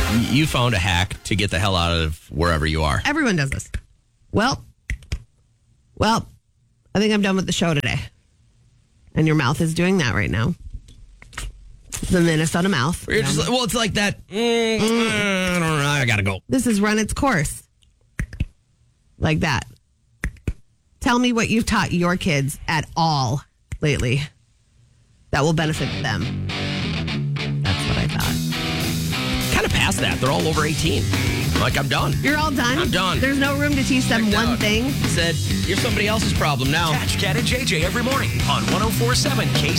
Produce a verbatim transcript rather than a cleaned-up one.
You found a hack to get the hell out of wherever you are. Everyone does this. Well, well, I think I'm done with the show today. And your mouth is doing that right now. The Minnesota mouth. You're just, well, it's like that. Mm, mm. I don't know. I gotta go. This has run its course. Like that. Tell me what you've taught your kids at all lately that will benefit them. That's what I thought. Kind of past that. They're all over eighteen. Like, I'm done. You're all done? I'm done. There's no room to teach them Checked one out. thing? He said, you're somebody else's problem now. Catch Cat and J J every morning on one oh four seven K